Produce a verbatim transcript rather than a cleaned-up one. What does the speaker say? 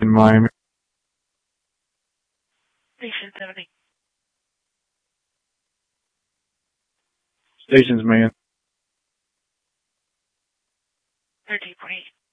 in Miami. Station seventy. Stations, man. thirty point eight.